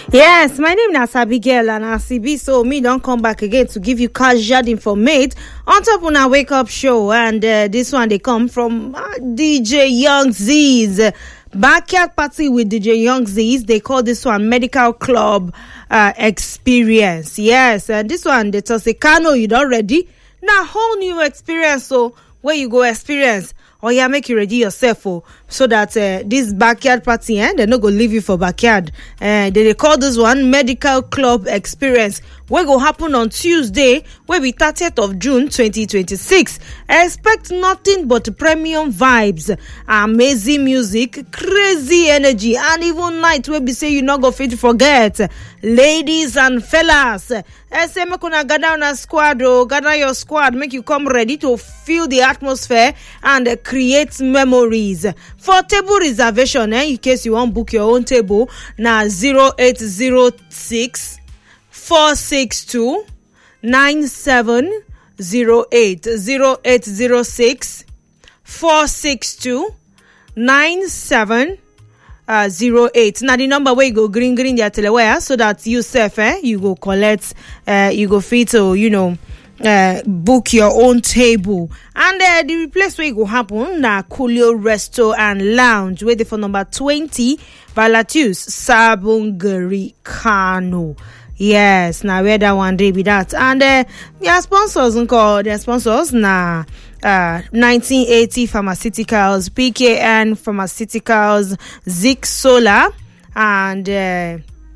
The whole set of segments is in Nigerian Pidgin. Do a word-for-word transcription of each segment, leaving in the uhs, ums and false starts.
Yes, my name is Abigail and as it be so me don't come back again to give you casual informate on top of our wake up show, and uh, this one they come from uh, D J Young Z's backyard party with D J Young Z's. They call this one Medical Club uh, Experience. Yes, and this one they just say Kano, you don't ready? Now whole new experience, so where you go experience. Or yeah, make you ready yourself oh, so that uh, this backyard party, eh, they're not going to leave you for backyard. Uh, they, they call this one Medical Club Experience. What will happen on Tuesday, will be thirtieth of June twenty twenty-six. Expect nothing but premium vibes, amazing music, crazy energy, and even night where we say you not go fit to forget. Ladies and fellas, I say make una gather on a squad, or gather your squad, make you come ready to feel the atmosphere and uh, create memories. For table reservation, eh, in case you want book your own table, now zero eight zero six four six two nine seven zero eight zero eight zero six four six two nine seven uh zero eight. Now the number where you go green green their telewire so that you self eh you go collect uh you go fit to you know uh book your own table. And uh, the place where it go happen na Coolio Resto and Lounge where they for number twenty Valatius Sabungari Kano. Yes, now where that one day be that. And uh, their sponsors call their sponsors na uh nineteen eighty Pharmaceuticals, P K N Pharmaceuticals, Zik Solar, and uh,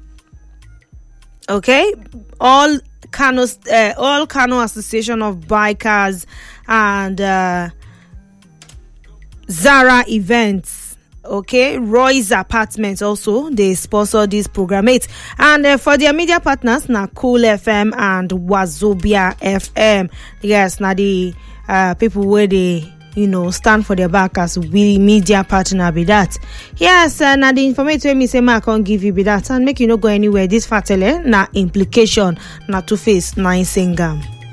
okay, all Kano uh, all Kano Association of Bikers, and uh, Zara Events. Okay, Roy's Apartments also they sponsor this program it, and uh, for their media partners na Cool F M and Wazobia F M. Yes, now the uh, people where they you know stand for their back as we media partner be that. Yes, uh, now the information me say I can't give you be that and make you not go anywhere. This fatale na implication na to face nine singam.